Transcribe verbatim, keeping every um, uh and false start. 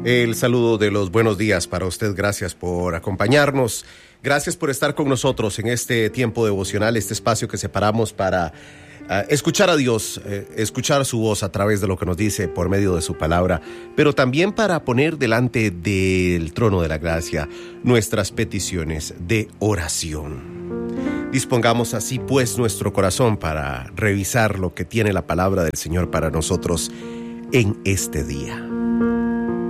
El saludo de los buenos días para usted. Gracias por acompañarnos. Gracias por estar con nosotros en este tiempo devocional, este espacio que separamos para uh, escuchar a Dios, eh, escuchar su voz a través de lo que nos dice por medio de su palabra, pero también para poner delante del trono de la gracia nuestras peticiones de oración. Dispongamos así pues nuestro corazón para revisar lo que tiene la palabra del Señor para nosotros en este día.